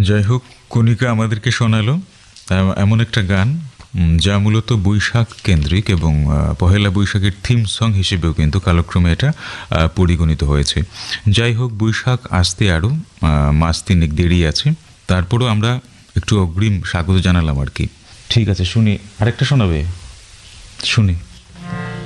যাই হোক, কণিকা আমাদেরকে শোনালো এমন একটা গান যা মূলত বৈশাখ কেন্দ্রিক এবং পহেলা বৈশাখের থিম সং হিসেবেও কিন্তু কালক্রমে এটা পরিগণিত হয়েছে। যাই হোক, বৈশাখ আসতে আরও মাস তিনেক দেরি আছে, তারপরও আমরা একটু অগ্রিম স্বাগত জানালাম আর কি। ঠিক আছে, শুনি, আরেকটা শোনাবে? শুনি।